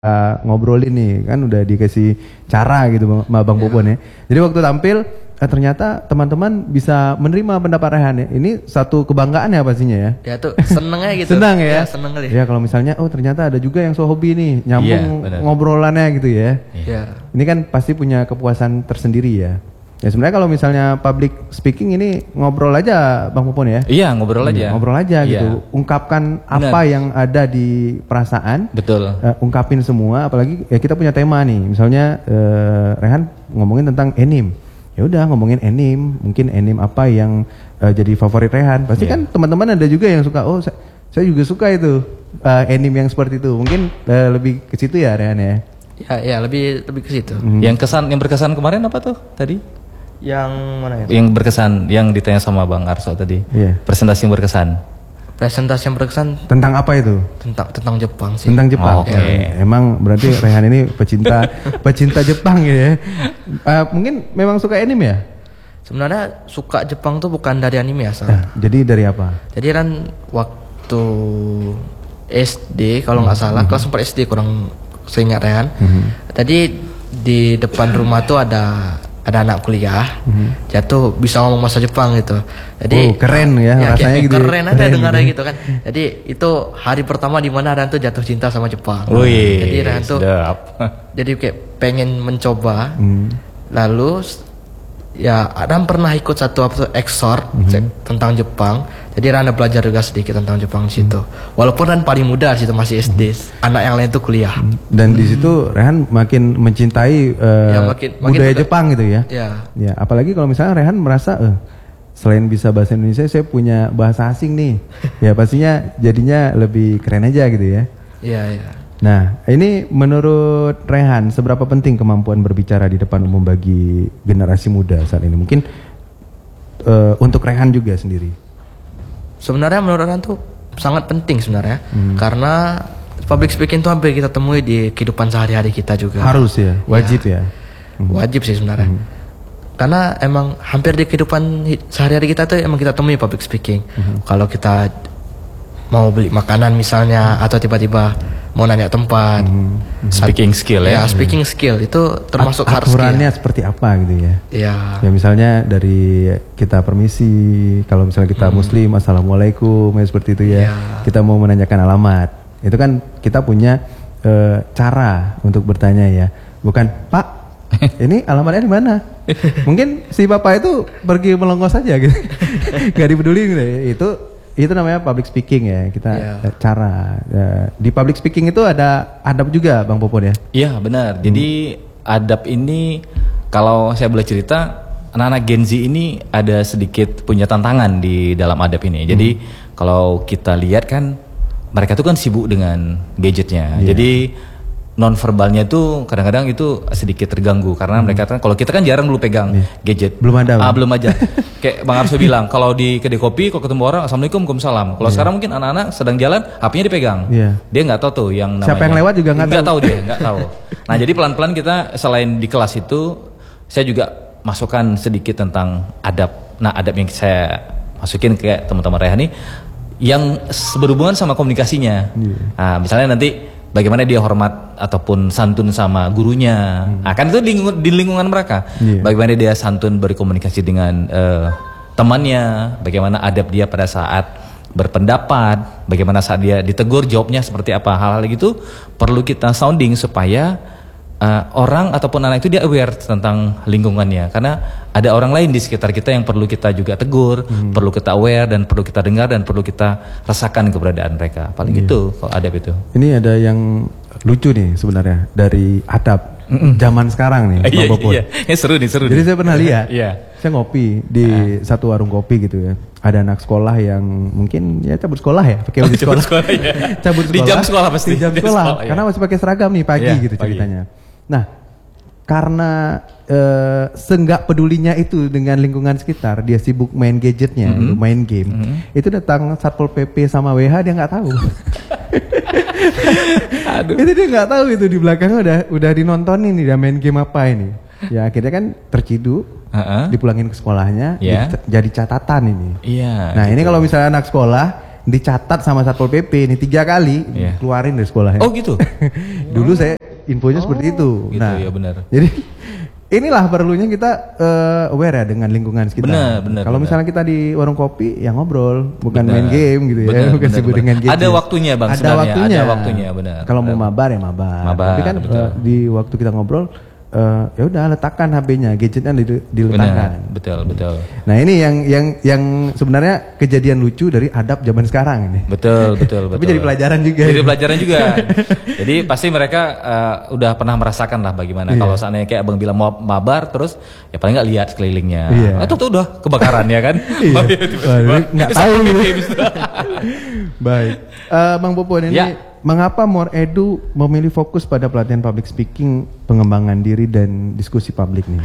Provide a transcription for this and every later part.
ngobrolin nih kan udah dikasih cara gitu sama Bang Popon ya. Jadi waktu tampil ternyata teman-teman bisa menerima pendapat Rehan ya. Ini satu kebanggaan ya pastinya ya. Ya tuh seneng aja gitu. Senang ya. Seneng kali. Ya kalau misalnya ternyata ada juga yang so hobi nih nyambung ngobrolannya gitu ya. Iya. Ini kan pasti punya kepuasan tersendiri ya. Ya sebenarnya kalau misalnya public speaking ini ngobrol aja Bang Popon ya. Iya, ngobrol aja. Ngobrol aja gitu. Ungkapkan apa yang ada di perasaan. Betul. Ungkapin semua, apalagi ya kita punya tema nih. Misalnya Rehan ngomongin tentang anime. Ya udah ngomongin anime, mungkin anime apa yang jadi favorit Rehan. Pasti kan teman-teman ada juga yang suka, saya juga suka itu anime yang seperti itu. Mungkin lebih ke situ ya Rehan ya. Ya, lebih ke situ. Yang berkesan kemarin apa tuh tadi? Yang mana ya? Yang berkesan, yang ditanya sama Bang Arso tadi. Presentasi yang berkesan. Presentasi yang berkesan tentang apa itu? Tentang Jepang sih. Tentang Jepang. Emang berarti Rehan ini pecinta Jepang ya. Mungkin memang suka anime ya? Sebenarnya suka Jepang tuh bukan dari anime ya, jadi dari apa? Jadi kan waktu SD kalau nggak salah kelas 4 SD kurang seingat Rehan. Tadi di depan rumah tuh ada anak kuliah, jatuh bisa ngomong bahasa Jepang gitu. Jadi keren ya rasanya gitu. Keren aja dengarnya gitu kan. Jadi itu hari pertama di mana Rehan tuh jatuh cinta sama Jepang. Jadi Rehan tuh jadi kayak pengen mencoba. Lalu ya Rehan pernah ikut satu exor tentang Jepang. Jadi Rehan belajar juga sedikit tentang Jepang di situ. Walaupun Rehan paling muda di situ masih SD. Anak yang lain tuh kuliah. Dan di situ Rehan makin mencintai budaya Jepang gitu ya. Ya, apalagi kalau misalnya Rehan merasa selain bisa bahasa Indonesia saya punya bahasa asing nih. Ya pastinya jadinya lebih keren aja gitu ya. Iya. Nah, ini menurut Rehan seberapa penting kemampuan berbicara di depan umum bagi generasi muda saat ini? Mungkin untuk Rehan juga sendiri. Sebenarnya menurut Rehan tuh sangat penting sebenarnya. Karena public speaking tuh hampir kita temui di kehidupan sehari-hari kita juga. Harus ya, wajib ya. Wajib sih sebenarnya. Karena emang hampir di kehidupan sehari-hari kita tuh emang kita temui public speaking. Kalau kita mau beli makanan misalnya atau tiba-tiba mau nanya tempat, speaking skill ya. Speaking skill itu termasuk hard skill. Aturannya seperti apa gitu ya? Ya misalnya dari kita permisi, kalau misalnya kita Muslim, assalamualaikum, ya seperti itu ya. Kita mau menanyakan alamat, itu kan kita punya cara untuk bertanya ya. Bukan Pak, ini alamatnya di mana? Mungkin si bapak itu pergi melongos saja gitu, nggak dipeduli gitu. Itu namanya public speaking ya, kita cara di public speaking itu ada adab juga Bang Popon ya? Iya benar, jadi adab ini kalau saya boleh cerita, anak-anak Gen Z ini ada sedikit punya tantangan di dalam adab ini. Jadi kalau kita lihat kan mereka tuh kan sibuk dengan gadgetnya, jadi non-verbalnya tuh kadang-kadang itu sedikit terganggu karena mereka kan, kalau kita kan jarang dulu pegang gadget. Belum ada. Belum aja. Kayak Bang Arso bilang, kalau di kedai kopi kalau ketemu orang assalamualaikum, waalaikumsalam. Kalau sekarang mungkin anak-anak sedang jalan, HP-nya dipegang. Dia nggak tahu tuh yang namanya. Siapa yang lewat juga nggak tahu. Nggak tahu. Nah jadi pelan-pelan kita selain di kelas itu, saya juga masukkan sedikit tentang adab. Nah adab yang saya masukin ke teman-teman Rehan nih, yang berhubungan sama komunikasinya. Nah misalnya nanti bagaimana dia hormat ataupun santun sama gurunya. Nah, kan itu di lingkungan mereka. Bagaimana dia santun berkomunikasi dengan temannya, bagaimana adab dia pada saat berpendapat, bagaimana saat dia ditegur jawabnya seperti apa. Hal-hal gitu perlu kita sounding supaya orang ataupun anak itu dia aware tentang lingkungannya, karena ada orang lain di sekitar kita yang perlu kita juga tegur, perlu kita aware dan perlu kita dengar dan perlu kita rasakan keberadaan mereka. Paling itu kalau adab itu. Ini ada yang lucu nih sebenarnya dari adab zaman sekarang nih, Bang Popon. Iya, seru nih. Jadi saya pernah lihat, saya ngopi di satu warung kopi gitu ya. Ada anak sekolah yang mungkin ya cabut sekolah ya, pakai baju sekolah. Cabut sekolah. Di jam sekolah pasti. Di jam sekolah, karena masih pakai seragam nih pagi gitu ceritanya. Nah, karena seenggak pedulinya itu dengan lingkungan sekitar, dia sibuk main gadgetnya, main game. Itu datang Satpol PP sama WH dia nggak tahu. Itu dia nggak tahu itu di belakangnya udah dinontonin nih dia main game apa ini. Ya akhirnya kan terciduk, dipulangin ke sekolahnya, jadi catatan ini. Nah ini kalau misalnya anak sekolah dicatat sama Satpol PP ini 3 kali keluarin dari sekolahnya. Oh gitu. Dulu saya infonya seperti itu. Gitu, nah, ya benar. Jadi inilah perlunya kita aware ya dengan lingkungan sekitar. Benar. Kalau misalnya kita di warung kopi, ya ngobrol, bukan main game gitu ya, bukan sibuk dengan game. Ada waktunya bang, ada waktunya, benar. Kalau mau mabar ya mabar. Tapi kan di waktu kita ngobrol, ya udah letakkan HP-nya, gadgetnya diletakkan. Betul. Nah ini yang sebenarnya kejadian lucu dari adab zaman sekarang ini. Betul. Tapi jadi pelajaran juga. Jadi pasti mereka udah pernah merasakan lah bagaimana kalau seandainya kayak abang bilang mau mabar terus ya paling nggak lihat sekelilingnya. Atau udah kebakaran ya kan? Nggak tahu gitu. Baik, Bang Popon ini. Mengapa More Edu memilih fokus pada pelatihan public speaking, pengembangan diri dan diskusi publik nih?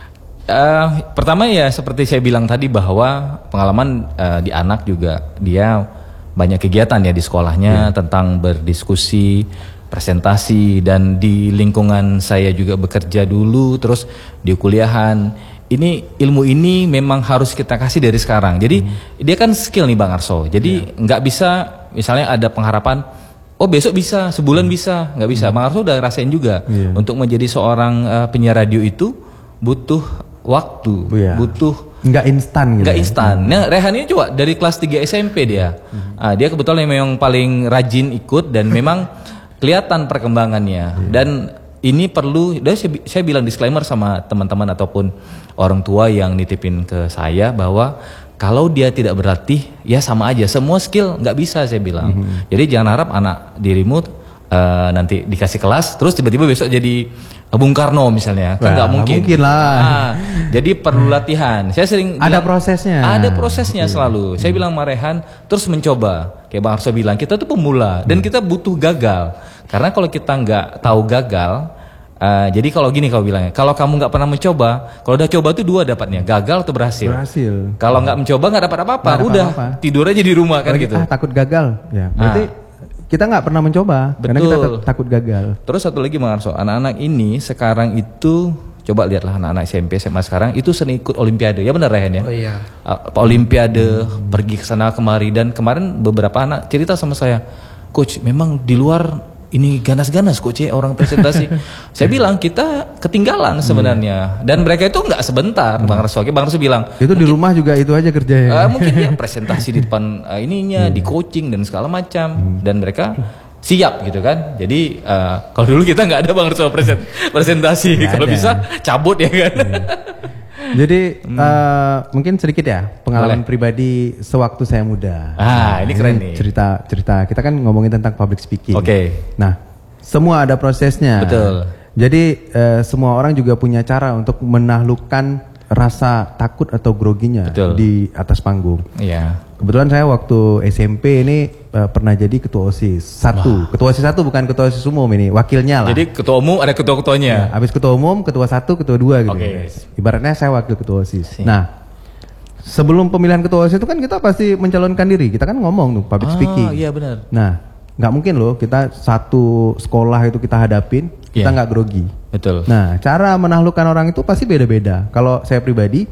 Pertama ya seperti saya bilang tadi bahwa pengalaman di anak juga dia banyak kegiatan ya di sekolahnya tentang berdiskusi, presentasi, dan di lingkungan saya juga bekerja dulu, terus di kuliahan. Ini ilmu ini memang harus kita kasih dari sekarang. Jadi dia kan skill nih Bang Arso. Jadi nggak bisa misalnya ada pengharapan. Oh besok bisa, sebulan bisa, nggak bisa. Bang Arso udah rasain juga. Untuk menjadi seorang penyiar radio itu butuh waktu, butuh nggak instan gitu. Nggak instan. Nah Rehan ini coba dari kelas 3 SMP dia. Dia kebetulan memang paling rajin ikut dan memang kelihatan perkembangannya. Dan ini perlu, saya bilang disclaimer sama teman-teman ataupun orang tua yang nitipin ke saya bahwa kalau dia tidak berlatih, ya sama aja. Semua skill nggak bisa saya bilang. Jadi jangan harap anak dirimu nanti dikasih kelas, terus tiba-tiba besok jadi Bung Karno misalnya. Kan nggak mungkin. Mungkin lah. Jadi perlu latihan. Saya sering ada bilang, prosesnya. Ada prosesnya selalu. Saya bilang sama Rehan, terus mencoba. Kayak Bang Arso bilang, kita tuh pemula dan kita butuh gagal. Karena kalau kita nggak tahu gagal, jadi kalau gini kau bilangnya, kalau kamu nggak pernah mencoba, kalau udah coba tuh 2 dapatnya, gagal atau berhasil. Kalau nggak mencoba nggak dapat apa-apa, udah tidur aja di rumah kan gitu. Takut gagal, ya. Berarti kita nggak pernah mencoba, karena kita takut gagal. Terus satu lagi Bang Arso, anak-anak ini sekarang itu coba lihatlah anak-anak SMP SMA sekarang itu sering ikut Olimpiade, ya benar Rehan ya? Oh iya. Olimpiade, pergi ke sana kemari, dan kemarin beberapa anak cerita sama saya, Coach, memang di luar ini ganas-ganas Coach ya orang presentasi. Saya bilang kita ketinggalan sebenarnya. Dan mereka itu nggak sebentar. Bang Arso bilang itu di rumah juga itu aja kerjanya. Mungkin dia presentasi di depan ininya, di coaching dan segala macam. Dan mereka siap gitu kan. Jadi kalau dulu kita nggak ada Bang Arso presentasi. Kalau bisa cabut ya kan. Jadi mungkin sedikit ya pengalaman pribadi sewaktu saya muda. Ini keren nih. Cerita kita kan ngomongin tentang public speaking. Nah, semua ada prosesnya. Betul. Jadi semua orang juga punya cara untuk menaklukkan rasa takut atau groginya di atas panggung. Iya. Kebetulan saya waktu SMP ini pernah jadi ketua OSIS 1. Ketua OSIS 1 bukan ketua OSIS umum ini, wakilnya lah. Jadi ketua umum ada ketua-ketuanya. Habis ketua umum, ketua 1, ketua 2 gitu. Ibaratnya saya wakil ketua OSIS. Nah, sebelum pemilihan ketua OSIS itu kan kita pasti mencalonkan diri. Kita kan ngomong tuh public speaking. Iya benar. Nah, nggak mungkin loh kita satu sekolah itu kita hadapin, kita nggak grogi. Betul. Nah, cara menaklukkan orang itu pasti beda-beda. Kalau saya pribadi,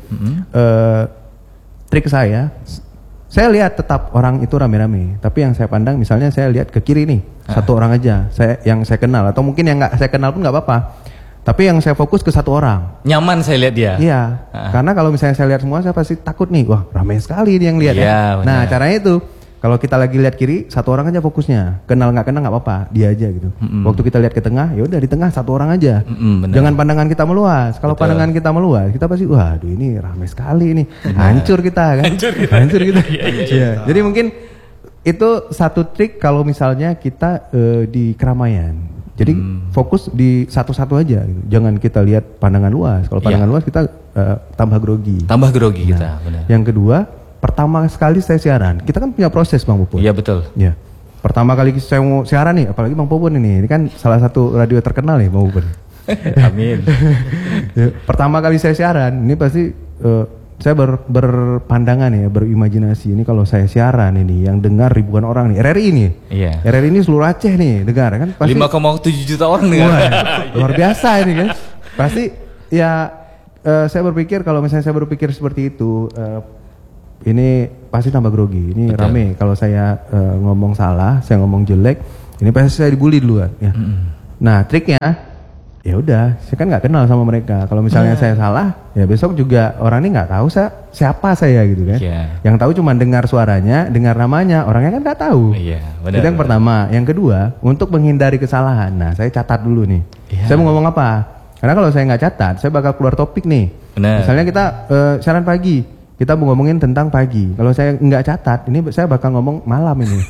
trik saya lihat tetap orang itu rame-rame. Tapi yang saya pandang, misalnya saya lihat ke kiri nih, satu orang aja, yang saya kenal, atau mungkin yang nggak saya kenal pun nggak apa-apa. Tapi yang saya fokus ke satu orang. Nyaman saya lihat dia. Iya. Karena kalau misalnya saya lihat semua, saya pasti takut nih. Wah, ramai sekali dia yang lihat. Ya. Nah, caranya itu. Kalau kita lagi lihat kiri, satu orang aja fokusnya. Kenal nggak apa-apa, dia aja gitu. Waktu kita lihat ke tengah, ya udah di tengah satu orang aja. Jangan pandangan kita meluas. Kalau pandangan kita meluas, kita pasti, waduh ini ramai sekali ini. Hancur kita kan. Hancur kita. Iya. Jadi mungkin itu satu trik kalau misalnya kita di keramaian. Jadi fokus di satu-satu aja. Gitu. Jangan kita lihat pandangan luas. Kalau pandangan luas kita tambah grogi. Tambah grogi kita. Benar. Yang kedua, pertama sekali saya siaran, kita kan punya proses Bang Popon. Iya betul. Ya. Pertama kali saya mau siaran nih, apalagi Bang Popon ini kan salah satu radio terkenal nih Bang Popon. Amin. Ya, pertama kali saya siaran, ini pasti saya berpandangan ya, berimajinasi ini kalau saya siaran ini yang dengar ribuan orang nih, RRI ini. Iya. RRI ini seluruh Aceh nih dengar kan pasti 5,7 juta orang dengar. Luar biasa ini kan. Pasti ya saya berpikir kalau misalnya saya berpikir seperti itu ini pasti tambah grogi. Ini rame kalau saya ngomong salah, saya ngomong jelek, ini pasti saya dibully duluan ya. Nah, triknya ya udah, saya kan nggak kenal sama mereka. Kalau misalnya saya salah, ya besok juga orang ini nggak tahu siapa saya gitu kan. Yang tahu cuma dengar suaranya, dengar namanya, orangnya kan nggak tahu. Itu yang pertama. Yang kedua, untuk menghindari kesalahan, nah saya catat dulu nih. Saya mau ngomong apa? Karena kalau saya nggak catat, saya bakal keluar topik nih. Misalnya kita siaran pagi, kita mau ngomongin tentang pagi. Kalau saya nggak catat, ini saya bakal ngomong malam ini.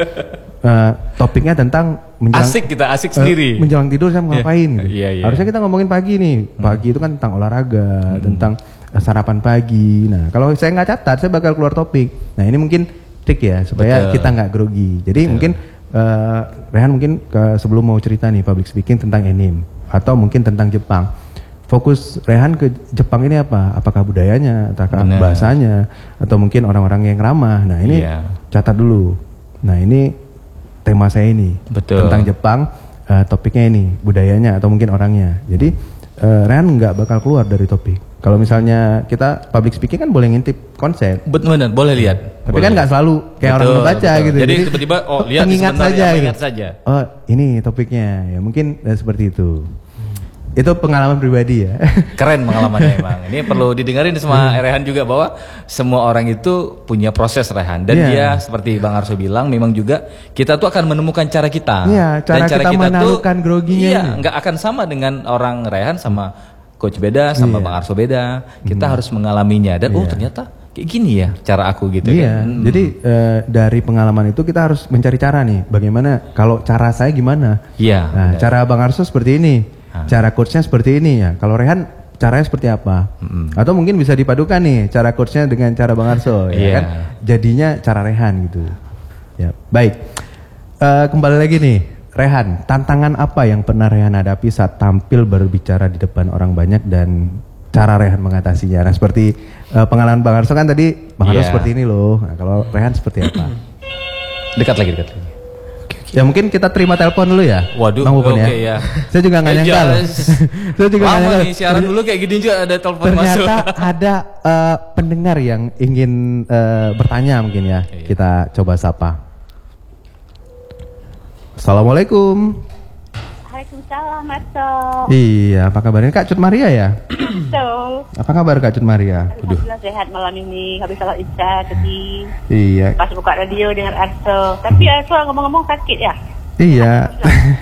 Topiknya tentang asik sendiri. Menjelang tidur saya mau ngapain gitu. Harusnya kita ngomongin pagi nih. Pagi itu kan tentang olahraga, tentang sarapan pagi. Nah, kalau saya nggak catat, saya bakal keluar topik. Nah, ini mungkin trik ya supaya kita nggak grogi. Jadi mungkin Rehan mungkin sebelum mau cerita nih public speaking tentang anime atau mungkin tentang Jepang. Fokus Rehan ke Jepang ini apa? Apakah budayanya, apakah bahasanya, atau mungkin orang-orang yang ramah. Nah, ini catat dulu. Nah, ini tema saya ini tentang Jepang, topiknya ini budayanya atau mungkin orangnya. Jadi Rehan nggak bakal keluar dari topik. Kalau misalnya kita public speaking kan boleh ngintip konsep. Benar, boleh lihat. Tapi kan nggak selalu kayak orang membaca gitu. Jadi tiba-tiba lihat pengingat saja, gitu. Oh ini topiknya ya mungkin seperti itu. Itu pengalaman pribadi ya. Keren pengalamannya emang. Ini perlu didengarin sama Rehan juga bahwa semua orang itu punya proses Rehan. Dan dia seperti Bang Arso bilang memang juga kita tuh akan menemukan cara kita. Cara kita menaklukkan groginya. Iya, nggak akan sama dengan orang Rehan sama coach beda, sama Bang Arso beda. Kita harus mengalaminya dan ternyata kayak gini ya cara aku gitu kan. Jadi dari pengalaman itu kita harus mencari cara nih. Bagaimana kalau cara saya gimana? Nah, cara Bang Arso seperti ini. Cara coachnya seperti ini ya. Kalau Rehan caranya seperti apa? Atau mungkin bisa dipadukan nih cara coachnya dengan cara Bang Arso, ya kan? Jadinya cara Rehan gitu. Ya, baik. Kembali lagi nih, Rehan. Tantangan apa yang pernah Rehan hadapi saat tampil berbicara di depan orang banyak dan cara Rehan mengatasinya? Nah, seperti pengalaman Bang Arso kan tadi, Bang Arso seperti ini loh. Nah, kalau Rehan seperti apa? Dekat lagi. Ya mungkin kita terima telepon dulu ya. Waduh, Bang Upun ya. Saya juga nggak nyangka loh. Saya juga nggak nyangka. Nih siaran dulu kayak gini juga ada telepon masuk. Ternyata ada pendengar yang ingin bertanya mungkin ya. Kita coba sapa. Assalamualaikum. Waalaikumsalam, Marto. Iya, apa kabarnya Kak Cut Maria ya? Betul. Apa kabar Kak Cut Maria? Alhamdulillah sehat malam ini. Habis salat Isya tadi. Iya. Pas buka radio dengan Arso. Tapi Arso ngomong-ngomong sakit ya? Iya.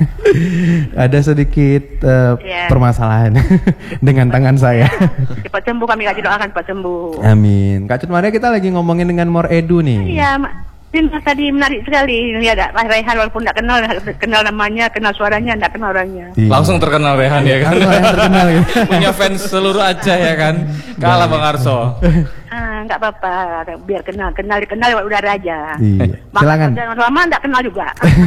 Ada sedikit permasalahan dengan tangan saya. Cepat sembuh, kami kasih doakan cepat sembuh. Amin. Kak Cut Maria, kita lagi ngomongin dengan More Edu nih. Iya, tadi menarik sekali. Lihat Rehan walaupun tidak kenal namanya, kenal suaranya, tidak kenal orangnya. Iya. Langsung terkenal Rehan ya kan. Terkenal gitu. Punya fans seluruh Aceh ya kan. Kalah Bang Arso. Enggak apa-apa, biar kenal lewat udara aja. Iya. Silakan. Lama enggak kenal juga.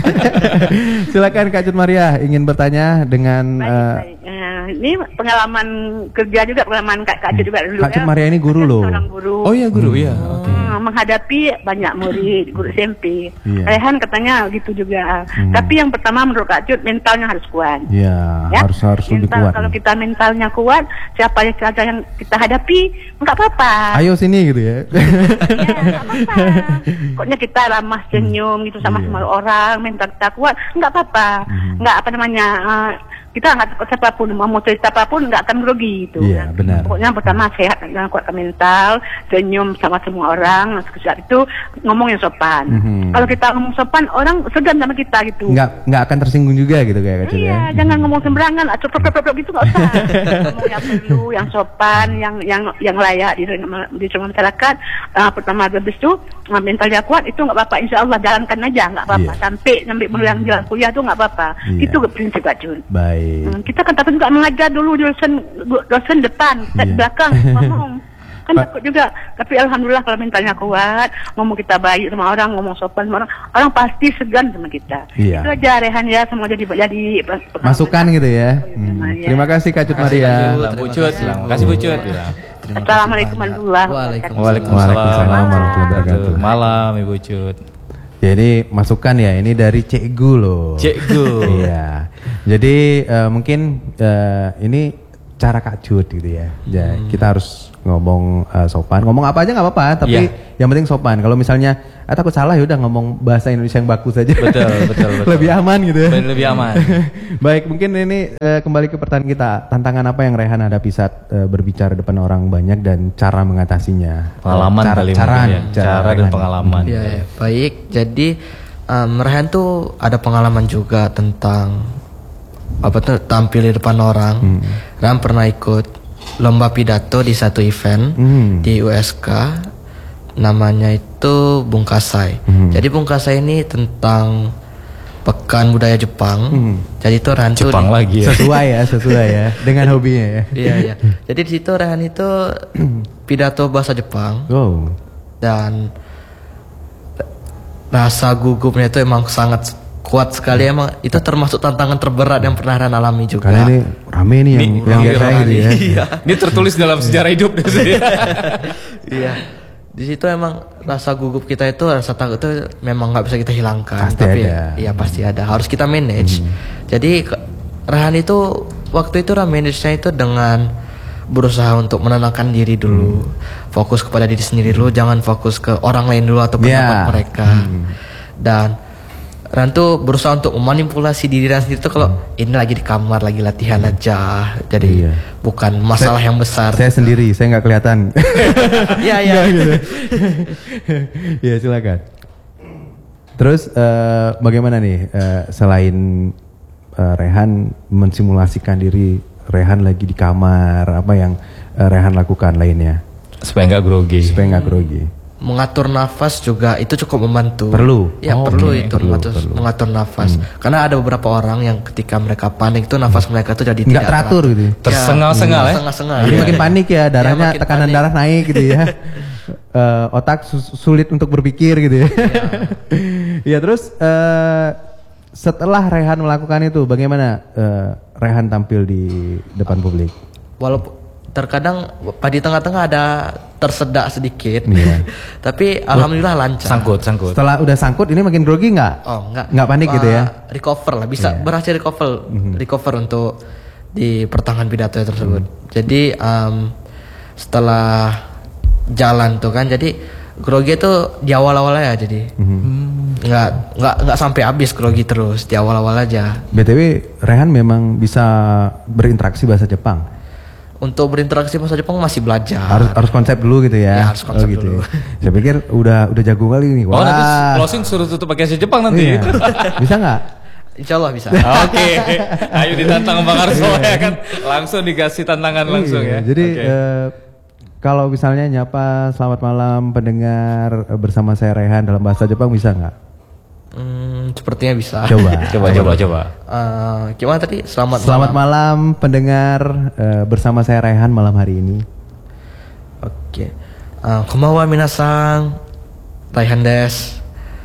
Silakan Kak Cut Maria ingin bertanya dengan baik. Ini pengalaman kerja juga, pengalaman Kak Cut juga dulu. Kak Cut Maria ini guru loh. Seorang guru. Oh iya guru ya. Menghadapi banyak murid, guru SMP. Iya. Rehan katanya gitu juga. Tapi yang pertama menurut Kak Cut mentalnya harus kuat. Iya, ya? harus lebih kuat. Kalau kita mentalnya kuat, siapa yang kita hadapi, enggak apa-apa. Ayo sini gitu ya. Ya, apa-apa. Pokoknya kita ramah senyum gitu sama orang, mental kita kuat, enggak apa-apa. Enggak apa namanya, kita enggak takut siapapun, mau cerita apapun enggak akan grogi gitu. Iya, benar. Pokoknya pertama sehat, jangan kuatkan mental, senyum sama semua orang, saat itu ngomong yang sopan. Kalau kita ngomong sopan, orang segan sama kita gitu. Enggak akan tersinggung juga gitu kayak Kak Cut ya. Jangan ngomong sembarangan, cocok gitu enggak usah. Ngomong yang perlu, yang sopan, yang layak di semua masyarakat. Pertama habis itu mentalnya kuat, itu enggak apa-apa, insyaallah jalankan aja, enggak apa-apa. Sampai bulan jalan kuliah itu enggak apa-apa. Itu prinsip Kak Cut. Baik. Kita kan takut juga mengajar dulu dosen depan, kita di belakang ngomong. Kan takut juga, tapi alhamdulillah kalau mentalnya kuat, ngomong kita baik sama orang, ngomong sopan sama orang pasti segan sama kita. Itu aja Rehan ya, semua jadi masukan gitu ya. Terima kasih Kak Cut Maria. Terima kasih Bu Cut. Assalamualaikum warahmatullahi wabarakatuh. Waalaikumsalam warahmatullahi wabarakatuh. Malam Ibu Cut. Jadi masukan ya, ini dari Cikgu loh. Cikgu. Iya. Jadi mungkin ini cara Kak Cut gitu ya. Kita harus ngomong sopan, ngomong apa aja nggak apa-apa, tapi yang penting sopan. Kalau misalnya takut salah ya udah ngomong bahasa Indonesia yang baku saja. Betul. Lebih aman gitu ya. Lebih aman. Baik, mungkin ini kembali ke pertanyaan kita. Tantangan apa yang Rehan hadapi saat berbicara depan orang banyak dan cara mengatasinya? Pengalaman cara dan pengalaman. Ya, baik. Jadi Rehan tuh ada pengalaman juga tentang tampil di depan orang. Rehan pernah ikut lomba pidato di satu event di USK, namanya itu Bungkasai. Jadi Bungkasai ini tentang Pekan Budaya Jepang. Jadi itu Rehan Jepang lagi ya. Sesuai ya dengan hobinya ya. Iya. Jadi di situ Rehan itu pidato bahasa Jepang. Dan rasa gugupnya itu emang sangat kuat sekali, emang itu termasuk tantangan terberat yang pernah Rehan alami juga. Karena ini rame nih yang kayak gitu ya. Iya. Ini tertulis dalam sejarah hidup. Iya. Di situ emang rasa gugup kita itu, rasa takut itu memang nggak bisa kita hilangkan. Pasti tapi ada. Iya pasti ada. Harus kita manage. Jadi Rehan itu waktu itu manage-nya itu dengan berusaha untuk menenangkan diri dulu, fokus kepada diri sendiri dulu, jangan fokus ke orang lain dulu atau pendapat mereka. Dan Rehan tuh berusaha untuk memanipulasi diri Rehan sendiri tuh, kalau ini lagi di kamar, lagi latihan aja. Jadi bukan masalah yang besar. Saya sendiri, saya nggak kelihatan. Iya. Gitu. Ya silakan. Terus bagaimana nih selain Rehan mensimulasikan diri Rehan lagi di kamar, apa yang Rehan lakukan lainnya? Supaya nggak grogi. Mengatur nafas juga itu cukup membantu. Perlu? Ya perlu itu mengatur nafas. Karena ada beberapa orang yang ketika mereka panik itu nafas mereka tuh jadi nggak teratur gitu. Tersengal-sengal ya. Jadi makin panik ya, darahnya tekanan darah naik gitu ya. Otak sulit untuk berpikir gitu ya. Ya terus setelah Rehan melakukan itu, bagaimana Rehan tampil di depan publik? Walaupun terkadang di tengah-tengah ada tersedak sedikit, tapi alhamdulillah lancar. Sangkut. Setelah udah sangkut, ini makin grogi nggak? Nggak panik gitu ya? Recover lah, bisa berhasil recover untuk di pertengahan pidato tersebut. Jadi setelah jalan tuh kan, jadi grogi itu di awal-awal aja, jadi nggak sampai habis grogi terus, di awal-awal aja. BTW Rehan memang bisa berinteraksi bahasa Jepang. Untuk berinteraksi bahasa Jepang masih belajar. Harus konsep dulu gitu ya. Harus konsep dulu. Saya pikir udah jago kali nih. Wah. Nanti closing suruh tutup pakai bahasa Jepang nanti. Iya. Bisa nggak? Insya Allah bisa. Oke. Ayo ditantang Bang Arso ya kan. Langsung dikasih tantangan langsung ya. Jadi kalau misalnya nyapa selamat malam pendengar bersama saya Rehan dalam bahasa Jepang bisa nggak? Sepertinya bisa. Coba. Gimana tadi? Selamat malam pendengar bersama saya Rehan malam hari ini. Oke. Konbanwa minasan, Rehan des.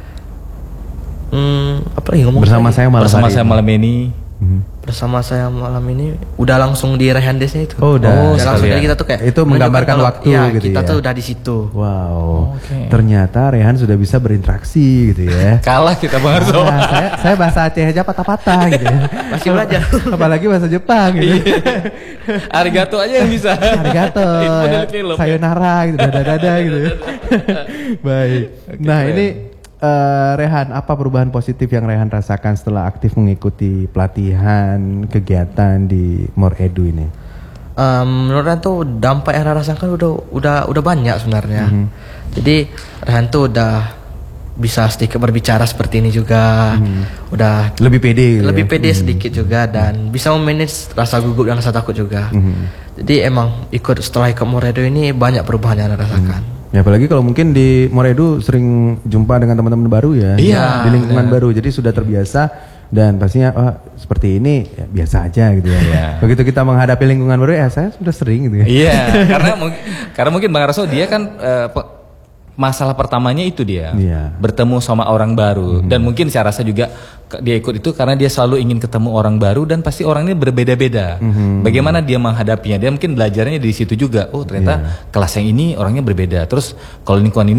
Apa lagi ngomong? Bersama saya malam ini. Bersama saya malam ini udah langsung di Rehan Desnya itu. Udah langsung kita tuh kayak itu menggambarkan waktu gitu kita ya. Tuh udah di situ. Wow. Ternyata Rehan sudah bisa berinteraksi gitu ya. Kalah kita Bang Arso. Saya bahasa Aceh aja patah-patah gitu ya. Masih belajar. Apalagi bahasa Jepang gitu. Arigato aja yang bisa. Arigato. Sayonara gitu, dada gitu. Baik. Nah, ini Rehan, apa perubahan positif yang Rehan rasakan setelah aktif mengikuti pelatihan kegiatan di More Edu ini? Menurut Rehan tuh dampak yang Rehan rasakan udah banyak sebenarnya. Jadi Rehan tuh udah bisa sedikit berbicara seperti ini juga, udah lebih pede, sedikit juga, dan bisa memanage rasa gugup dan rasa takut juga. Jadi emang setelah ikut More Edu ini banyak perubahan yang Rehan rasakan. Ya apalagi kalau mungkin di More Edu sering jumpa dengan teman-teman baru ya, di lingkungan baru, jadi sudah terbiasa dan pastinya seperti ini ya, biasa aja gitu ya. Begitu kita menghadapi lingkungan baru ya saya sudah sering gitu ya. Iya, karena mungkin Bang Arso dia kan masalah pertamanya itu dia bertemu sama orang baru dan mungkin saya rasa juga dia ikut itu karena dia selalu ingin ketemu orang baru dan pasti orangnya berbeda-beda. Bagaimana dia menghadapinya? Dia mungkin belajarnya di situ juga. Oh ternyata kelas yang ini orangnya berbeda. Terus kalau lingkungan ini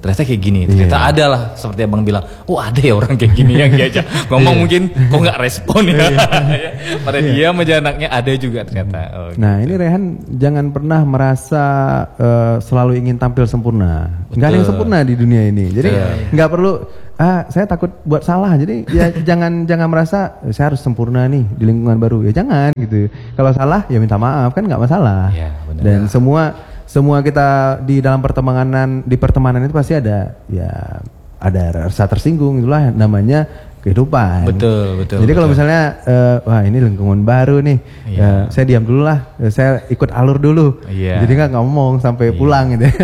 ternyata kayak gini. Ternyata ada lah seperti abang bilang, oh ada ya orang kayak gini yang diajak ngomong mungkin kok nggak respon ya. Pada dia sama anaknya ada juga ternyata. Nah ini Rehan jangan pernah merasa selalu ingin tampil sempurna. Nggak ada yang sempurna di dunia ini. Jadi nggak perlu saya takut buat salah. Jadi ya jangan merasa saya harus sempurna nih di lingkungan baru. Ya jangan gitu. Kalau salah ya minta maaf kan nggak masalah. Ya, benar. Dan semua kita di dalam pertemanan itu pasti ada rasa tersinggung, itulah namanya kehidupan. Betul. Jadi kalau misalnya wah ini lingkungan baru nih, saya diam dulu lah, saya ikut alur dulu. Jadi nggak ngomong sampai pulang gitu.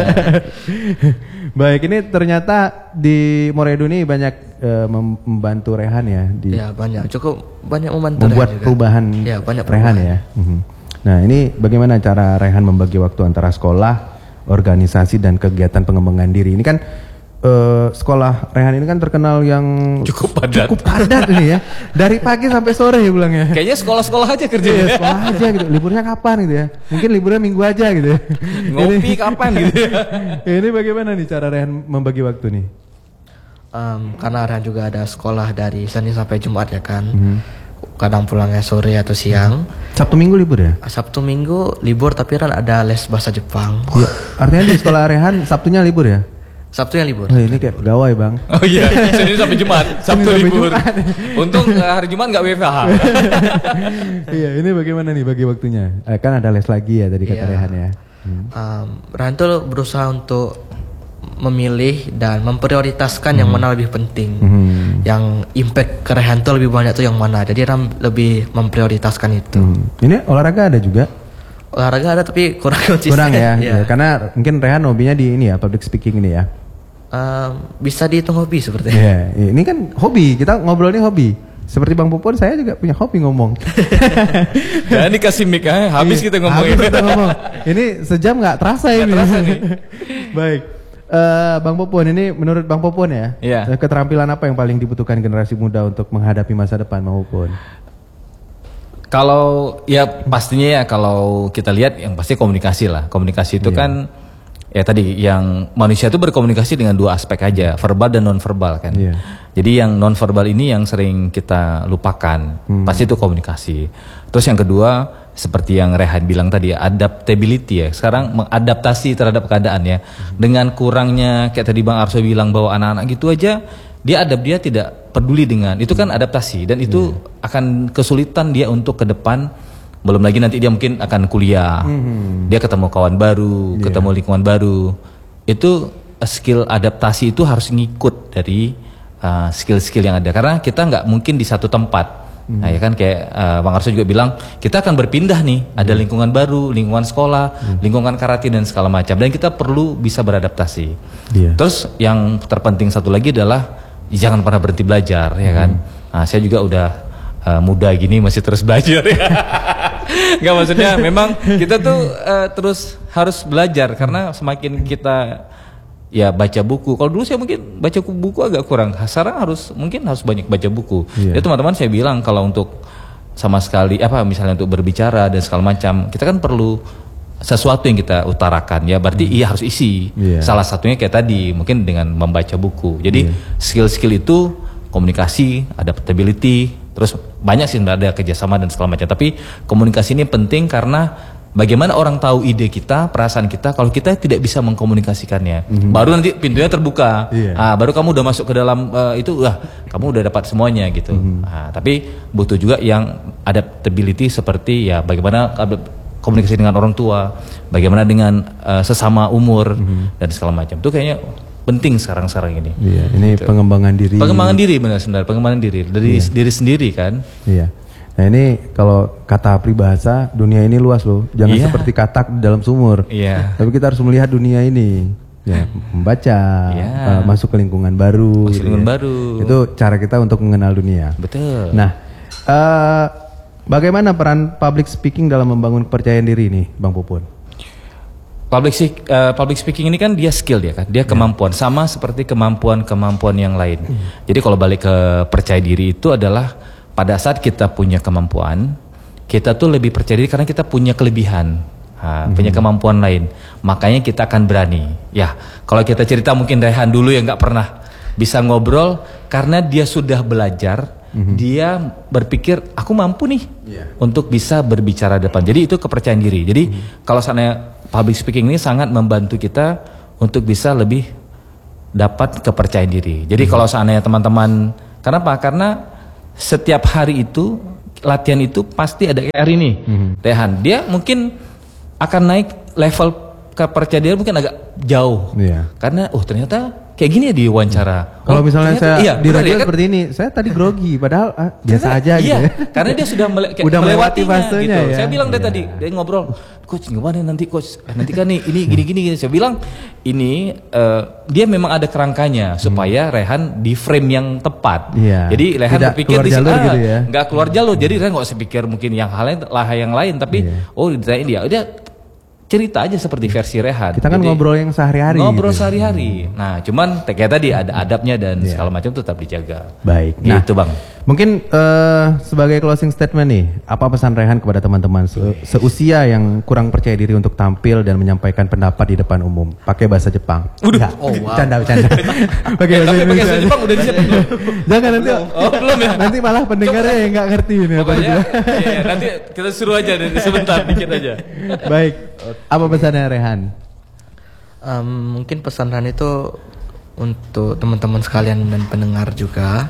Baik, ini ternyata di Moredo ini banyak membantu Rehan ya. Banyak, cukup banyak membantu. Membuat perubahan Rehan ya. Nah ini bagaimana cara Rehan membagi waktu antara sekolah, organisasi dan kegiatan pengembangan diri. Ini kan sekolah Rehan ini kan terkenal yang cukup padat ini ya. Dari pagi sampai sore ya bilangnya. Kayaknya sekolah aja kerjanya. Iya, sekolah aja gitu. Liburnya kapan gitu ya? Mungkin liburnya minggu aja gitu ya. Ngopi kapan gitu ya. Ini bagaimana nih cara Rehan membagi waktu nih? Karena Rehan juga ada sekolah dari Senin sampai Jumat ya kan. Kadang pulangnya sore atau siang. Sabtu Minggu libur ya? Sabtu Minggu libur tapi kan ada les bahasa Jepang. Iya. Artinya di sekolah Rehan Sabtunya libur ya? Sabtunya libur. Ini kayak pegawai bang. Oh iya, Senin sampai Jumat, Sabtu libur. Untung hari Jumat nggak WFH. Iya, ini bagaimana nih bagi waktunya? Kan ada les lagi ya tadi kata Rehan ya. Rehan tuh berusaha untuk memilih dan memprioritaskan yang mana lebih penting. Yang impact ke Rehan tuh lebih banyak tuh yang mana. Jadi Rehan lebih memprioritaskan itu. Ini olahraga ada juga? Olahraga ada tapi kurang konsisten. Kurang ya. Karena mungkin Rehan hobinya di ini ya, public speaking ini ya. Bisa dihitung hobi sepertinya. Ini kan hobi, kita ngobrol ini hobi. Seperti Bang Popon, saya juga punya hobi ngomong. Jangan dikasih mic habis kita ngomongin. Habis kita ngomong. Ini sejam nggak terasa ini. Terasa nih. Baik. Bang Popon, ini menurut Bang Popon ya, keterampilan apa yang paling dibutuhkan generasi muda untuk menghadapi masa depan, Bang Popon? Kalau ya pastinya ya kalau kita lihat yang pasti komunikasi lah. Komunikasi itu kan ya tadi yang manusia itu berkomunikasi dengan dua aspek aja, verbal dan non verbal kan. Jadi yang non verbal ini yang sering kita lupakan. Pasti itu komunikasi. Terus yang kedua seperti yang Rehan bilang tadi, adaptability ya. Sekarang mengadaptasi terhadap keadaan ya. Dengan kurangnya kayak tadi Bang Arso bilang bahwa anak-anak gitu aja dia tidak peduli dengan itu kan adaptasi dan itu akan kesulitan dia untuk ke depan. Belum lagi nanti dia mungkin akan kuliah, dia ketemu kawan baru, ketemu lingkungan baru. Itu skill adaptasi itu harus ngikut dari skill-skill yang ada. Karena kita nggak mungkin di satu tempat. Nah ya kan kayak Bang Arso juga bilang, kita akan berpindah nih. Ada lingkungan baru, lingkungan sekolah, lingkungan karate dan segala macam. Dan kita perlu bisa beradaptasi. Terus yang terpenting satu lagi adalah jangan pernah berhenti belajar, ya kan. Nah, saya juga udah muda gini masih terus belajar ya. Nggak, maksudnya memang kita tuh terus harus belajar karena semakin kita ya baca buku. Kalau dulu saya mungkin baca buku agak kurang. Sekarang mungkin harus banyak baca buku. Ya teman-teman saya bilang kalau untuk sama sekali misalnya untuk berbicara dan segala macam, kita kan perlu sesuatu yang kita utarakan ya, berarti harus isi. Salah satunya kayak tadi mungkin dengan membaca buku. Jadi skill-skill itu komunikasi, adaptability, terus banyak sih ada kerjasama dan segala macam. Tapi komunikasi ini penting karena bagaimana orang tahu ide kita, perasaan kita, kalau kita tidak bisa mengkomunikasikannya, baru nanti pintunya terbuka. Baru kamu udah masuk ke dalam itu, kamu udah dapat semuanya gitu. Tapi butuh juga yang adaptability seperti ya bagaimana komunikasi dengan orang tua, bagaimana dengan sesama umur dan segala macam. Itu kayaknya penting sekarang ini. Ini gitu. Pengembangan diri. Pengembangan diri benar sebenarnya, pengembangan diri dari diri sendiri kan. Nah ini kalau kata peribahasa, dunia ini luas loh. Jangan seperti katak di dalam sumur. Tapi kita harus melihat dunia ini. Membaca, masuk ke lingkungan baru. Itu cara kita untuk mengenal dunia. Betul. Nah, bagaimana peran public speaking dalam membangun kepercayaan diri nih, Bang Popon? Public speaking ini kan dia skill ya kan, dia kemampuan sama seperti kemampuan yang lain. Jadi kalau balik ke percaya diri itu adalah pada saat kita punya kemampuan, kita tuh lebih percaya diri karena kita punya kelebihan. punya kemampuan lain. Makanya kita akan berani. Ya, kalau kita cerita mungkin Rehan dulu yang nggak pernah bisa ngobrol karena dia sudah belajar, dia berpikir aku mampu nih untuk bisa berbicara depan. Jadi itu kepercayaan diri. Jadi kalau seandainya public speaking ini sangat membantu kita untuk bisa lebih dapat kepercayaan diri. Jadi kalau seandainya teman-teman, kenapa? Karena setiap hari itu latihan itu pasti ada hari ini. Rehan, dia mungkin akan naik level kepercayaan diri mungkin agak jauh. Karena ternyata kayak gini ya di wawancara. Kalau misalnya saya di radio seperti ini, saya tadi grogi padahal biasa aja gitu ya. Karena dia sudah udah melewati fasenya gitu. Ya. Saya bilang dari tadi, dia ngobrol, coach gimana nanti coach? Nanti kan nih ini gini. Saya bilang ini dia memang ada kerangkanya supaya Rehan di frame yang tepat. Jadi Rehan berpikir di sini gitu nggak keluar jalur. Jadi Rehan nggak usah pikir mungkin yang lain, tapi ditanya dia cerita aja seperti versi Rehan. Kita kan ngobrol yang sehari-hari. Ngobrol sehari-hari. Nah, cuman kayak tadi ada adabnya dan segala macam tetap dijaga. Baik. Gitu, Bang. Mungkin sebagai closing statement nih, apa pesan Rehan kepada teman-teman seusia yang kurang percaya diri untuk tampil dan menyampaikan pendapat di depan umum? Pakai bahasa Jepang. Udah. Canda. Pakai bahasa Jepang udah disiapin. Jangan nanti. Belum ya. Nanti malah pendengarnya yang nggak ngerti ini apa gitu. Nanti kita suruh aja sebentar dikit aja. Baik. Apa pesannya Rehan? Mungkin pesan Rehan itu untuk teman-teman sekalian dan pendengar juga.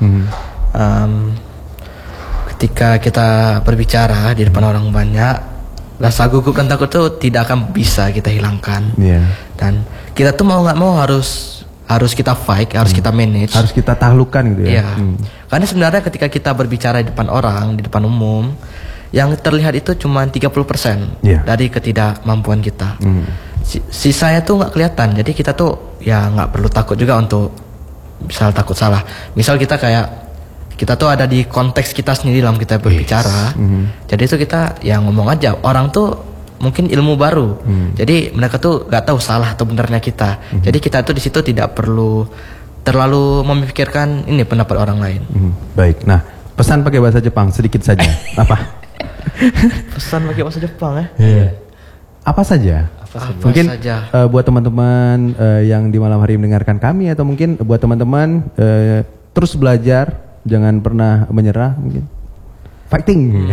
Ketika kita berbicara di depan orang banyak, rasa gugup dan takut itu tidak akan bisa kita hilangkan. Dan kita tuh mau nggak mau harus kita fight, harus kita manage, harus kita taklukkan gitu ya. Karena sebenarnya ketika kita berbicara di depan orang, di depan umum, yang terlihat itu cuma 30% dari ketidakmampuan kita. Sisanya tuh nggak kelihatan. Jadi kita tuh ya nggak perlu takut juga untuk misal takut salah. Misal kita tuh ada di konteks kita sendiri dalam kita berbicara. Jadi itu kita ya ngomong aja. Orang tuh mungkin ilmu baru. Jadi mereka tuh nggak tahu salah atau benarnya kita. Jadi kita tuh di situ tidak perlu terlalu memikirkan ini pendapat orang lain. Baik. Nah, pesan pakai bahasa Jepang sedikit saja. Apa? Pesan pakai bahasa Jepang ya? Apa saja? Mungkin buat teman-teman yang di malam hari mendengarkan kami atau mungkin buat teman-teman terus belajar, jangan pernah menyerah mungkin. Fighting.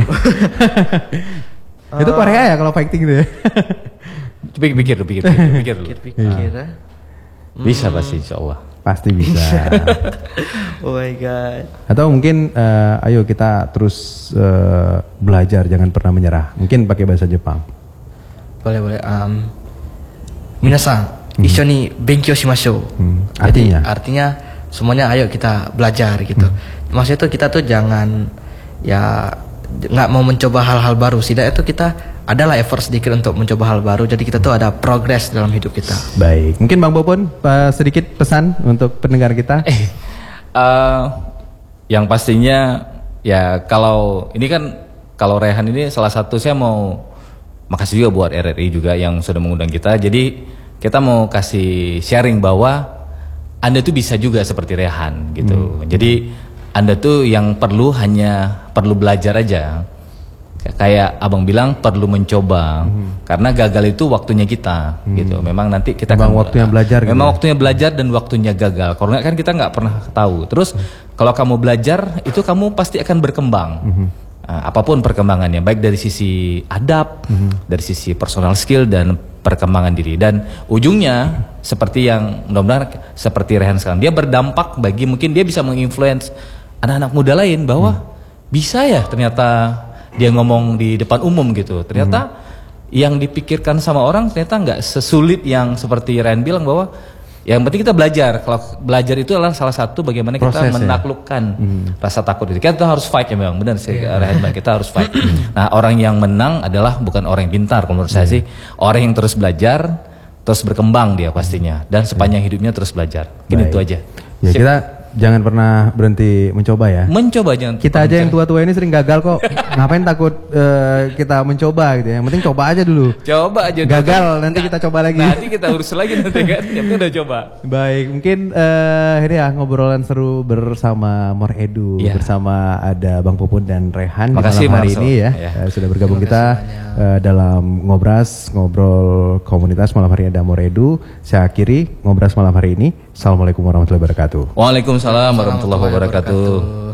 Itu Korea ya kalau fighting itu ya. Pikir dulu. Bisa pasti insyaallah. Pasti bisa. Oh my god. Atau mungkin ayo kita terus belajar, jangan pernah menyerah. Mungkin pakai bahasa Jepang. Boleh. Minasan, issho ni benkyou shimashou. Artinya semuanya ayo kita belajar gitu. Maksudnya itu kita tuh jangan nggak mau mencoba hal-hal baru. Setidaknya itu kita adalah effort sedikit untuk mencoba hal baru. Jadi kita tuh ada progres dalam hidup kita. Baik, mungkin Bang Popon sedikit pesan untuk pendengar kita. Yang pastinya ya kalau Rehan ini salah satu, saya mau makasih juga buat RRI juga yang sudah mengundang kita. Jadi kita mau kasih sharing bahwa Anda tuh bisa juga seperti Rehan gitu. Jadi Anda tuh yang hanya perlu belajar aja. Kayak abang bilang perlu mencoba. Karena gagal itu waktunya kita gitu. Memang nanti kita waktunya belajar. Memang waktunya belajar dan waktunya gagal. Kalau nggak kan kita nggak pernah tahu. Terus kalau kamu belajar itu kamu pasti akan berkembang. Apapun perkembangannya, baik dari sisi adab, dari sisi personal skill dan perkembangan diri. Dan ujungnya seperti yang mudah-mudahan seperti Rehan sekarang, dia berdampak bagi mungkin dia bisa menginfluence anak-anak muda lain bahwa bisa ya ternyata dia ngomong di depan umum gitu. Ternyata yang dipikirkan sama orang ternyata nggak sesulit yang seperti Rehan bilang, bahwa yang penting kita belajar. Kalau belajar itu adalah salah satu bagaimana kita menaklukkan rasa takut itu. Kita harus fight ya, memang benar sih Rehan bilang, kita harus fight. Nah, orang yang menang adalah bukan orang yang pintar, menurut saya sih orang yang terus belajar, terus berkembang dia pastinya, dan sepanjang hidupnya terus belajar. Gini itu aja. Ya, kita jangan pernah berhenti mencoba ya. Mencoba jangan. Kita aja yang tua-tua ini sering gagal kok. Ngapain takut kita mencoba gitu ya. Yang penting coba aja dulu. Coba aja. Gagal nanti kita coba lagi. Nanti kita urus lagi nanti kan. Yang penting udah coba. Baik, mungkin ini ya ngobrolan seru bersama More Edu, bersama ada Bang Popon dan Rehan di malam hari ini ya. Sudah bergabung kita. dalam ngobrol komunitas malam hari ini ada Moredu. Saya akhiri ngobras malam hari ini. Assalamualaikum warahmatullahi wabarakatuh. Waalaikumsalam warahmatullahi wabarakatuh.